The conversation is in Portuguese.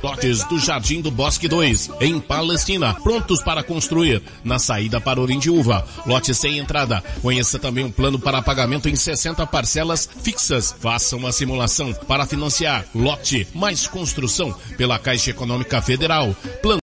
Lotes do Jardim do Bosque 2, em Palestina, prontos para construir, na saída para Orindiúva. Lote sem entrada. Conheça também um plano para pagamento em 60 parcelas fixas. Faça uma simulação para financiar. Lote mais construção pela Caixa Econômica Federal. Plano